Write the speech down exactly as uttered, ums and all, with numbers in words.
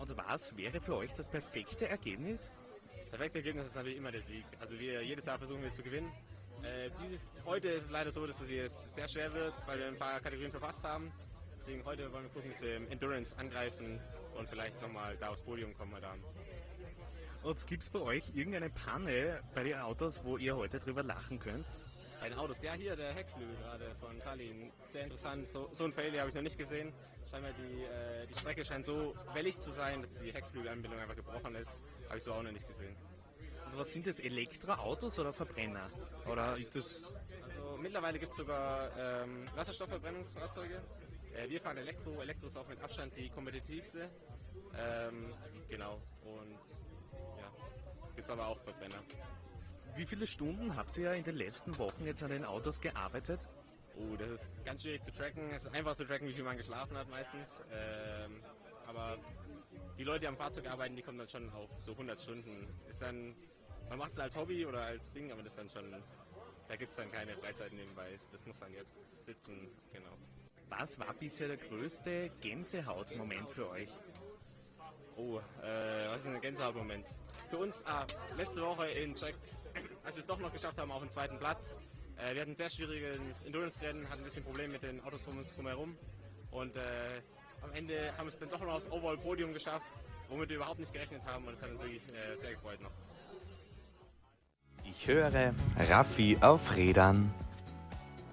Und was wäre für euch das perfekte Ergebnis? Perfekte Ergebnis ist natürlich immer der Sieg. Also wir jedes Jahr versuchen wir zu gewinnen. Äh, dieses, heute ist es leider so, dass es jetzt sehr schwer wird, weil wir ein paar Kategorien verpasst haben. Deswegen heute wollen wir gucken, dass wir im Endurance angreifen und vielleicht nochmal da aufs Podium kommen wir dann. Und gibt es bei euch irgendeine Panne bei den Autos, wo ihr heute drüber lachen könnt? Bei den Autos, ja hier der Heckflügel gerade von Tallinn, sehr interessant. So, so ein Failure habe ich noch nicht gesehen. Scheinbar die, äh, die Strecke scheint so wellig zu sein, dass die Heckflügelanbindung einfach gebrochen ist. Habe ich so auch noch nicht gesehen. Und was sind das, Elektroautos oder Verbrenner? Oder ist das... Also mittlerweile gibt es sogar ähm, Wasserstoffverbrennungsfahrzeuge. Äh, wir fahren Elektro. Elektro ist auch mit Abstand die kompetitivste. Ähm, genau. Und ja, gibt es aber auch Verbrenner. Wie viele Stunden habt ihr in den letzten Wochen jetzt an den Autos gearbeitet? Oh, das ist ganz schwierig zu tracken. Es ist einfach zu tracken, wie viel man geschlafen hat meistens. Ähm, aber die Leute, die am Fahrzeug arbeiten, die kommen dann schon auf so hundert Stunden. Ist dann, man macht es als Hobby oder als Ding, aber das ist dann schon, da gibt es dann keine Freizeit nebenbei. Das muss dann jetzt sitzen, genau. Was war bisher der größte Gänsehautmoment für euch? Oh, äh, was ist ein Gänsehautmoment? Für uns, ah, letzte Woche in Czech, als wir es doch noch geschafft haben, auf den zweiten Platz. Äh, wir hatten ein sehr schwieriges Endurance-Rennen, hatten ein bisschen Probleme mit den Autos um uns drumherum. Und äh, am Ende haben wir es dann doch noch aufs Overall-Podium geschafft, womit wir überhaupt nicht gerechnet haben. Und das hat uns wirklich äh, sehr gefreut noch. Ich höre Raffi auf Rädern.